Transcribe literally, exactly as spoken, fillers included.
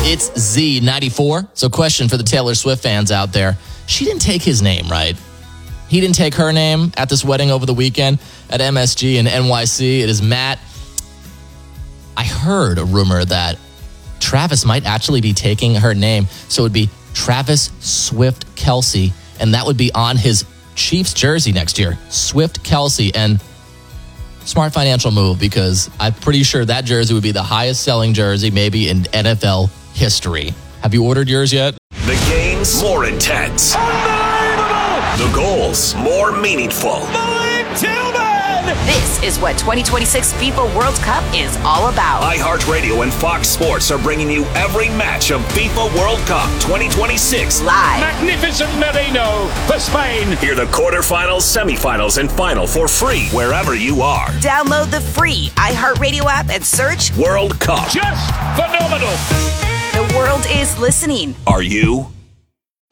It's Z ninety-four. So question for the Taylor Swift fans out there. She didn't take his name, right? He didn't take her name at this wedding over the weekend at M S G in N Y C. It is Matt. I heard a rumor that Travis might actually be taking her name. So it would be Travis Swift Kelce. And that would be on his Chiefs jersey next year. Swift Kelce. And smart financial move, because I'm pretty sure that jersey would be the highest selling jersey maybe in N F L history. Have you ordered yours yet? The game's more intense. The goals more meaningful. This is what twenty twenty-six FIFA World Cup is all about. iHeartRadio and Fox Sports are bringing you every match of FIFA World Cup twenty twenty-six. Live. Magnificent Merino for Spain. Hear the quarterfinals, semifinals, and final for free wherever you are. Download the free iHeartRadio app and search World Cup. Just phenomenal. The world is listening. Are you?